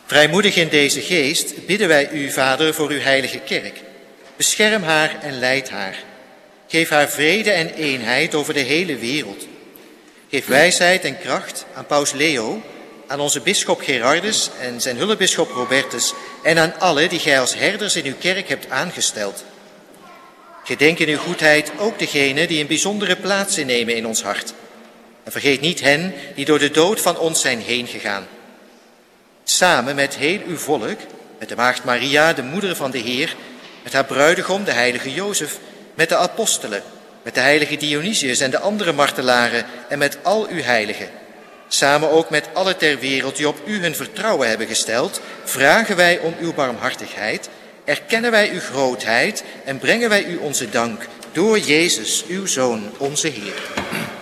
Vrijmoedig in deze geest bidden wij u, Vader, voor uw heilige kerk. Bescherm haar en leid haar. Geef haar vrede en eenheid over de hele wereld. Geef wijsheid en kracht aan paus Leo, aan onze bisschop Gerardus en zijn hulpbisschop Robertus en aan alle die gij als herders in uw kerk hebt aangesteld. Gedenk in uw goedheid ook degenen die een bijzondere plaats innemen in ons hart. En vergeet niet hen die door de dood van ons zijn heen gegaan. Samen met heel uw volk, met de maagd Maria, de moeder van de Heer, met haar bruidegom, de heilige Jozef, met de apostelen, met de heilige Dionysius en de andere martelaren en met al uw heiligen. Samen ook met alle ter wereld die op u hun vertrouwen hebben gesteld, vragen wij om uw barmhartigheid, erkennen wij uw grootheid en brengen wij u onze dank door Jezus, uw Zoon, onze Heer.